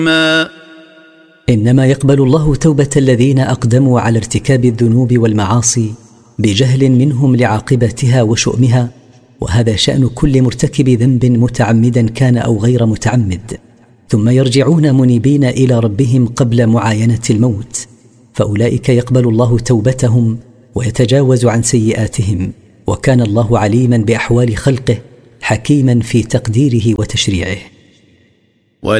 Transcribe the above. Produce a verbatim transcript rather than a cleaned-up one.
إنما يقبل الله توبة الذين أقدموا على ارتكاب الذنوب والمعاصي بجهل منهم لعاقبتها وشؤمها، وهذا شأن كل مرتكب ذنب متعمدا كان أو غير متعمد، ثم يرجعون منيبين إلى ربهم قبل معاينة الموت، فأولئك يقبل الله توبتهم ويتجاوز عن سيئاتهم، وكان الله عليما بأحوال خلقه حكيما في تقديره وتشريعه.